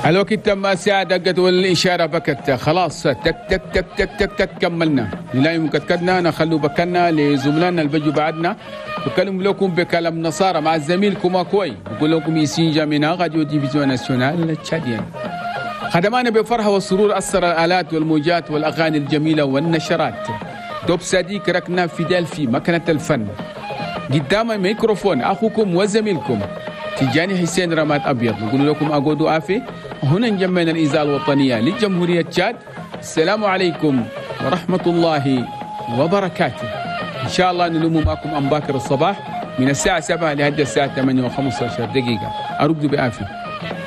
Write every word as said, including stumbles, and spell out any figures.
الوقت تم الساعة دقت والإشارة بكت خلاص تك تك تك تك تك تك كملنا نلاقي مكتكدنا نخلو بكنا لزملائنا اللي بيجوا بعدنا بكلم لكم بكلام نصارى مع زميلكم أكوي بقول لكم يسينجا من راديو ديفيزيون ناسيونال تشاديان. خدمانا بفرحة والسرور أثر الآلات والموجات والأغاني الجميلة والنشرات. توب صديق ركنا فيدال في مكنة الفن. قدام الميكروفون أخوكم وزميلكم تجاني حسين رماد أبيض. نقول لكم أقودوا آفي هنا نجمعنا الإذاعة الوطنية لجمهورية تشاد. السلام عليكم ورحمة الله وبركاته. إن شاء الله نلوم معكم أم باكر الصباح من الساعة سبعة لحد الساعة ثمانية وخمسة عشر دقيقة. أرد بآفي.